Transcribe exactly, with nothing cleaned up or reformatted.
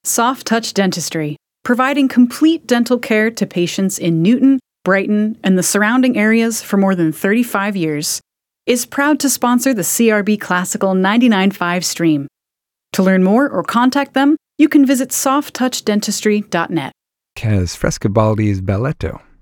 Soft Touch Dentistry, providing complete dental care to patients in Newton, Brighton, and the surrounding areas for more than thirty-five years, is proud to sponsor the C R B Classical ninety-nine point five stream. To learn more or contact them, you can visit soft touch dentistry dot net. Cas Frescobaldi's Balletto.